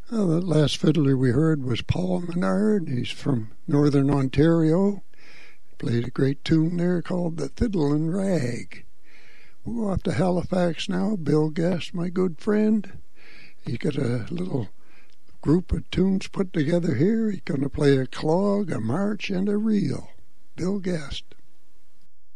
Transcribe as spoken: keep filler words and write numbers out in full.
Well, the last fiddler we heard was Paul Menard. He's from Northern Ontario. Played a great tune there called The Fiddlin' Rag. We'll go off to Halifax now. Bill Guest, my good friend. He got a little group of tunes put together here. He's going to play a clog, a march, and a reel. Bill Guest.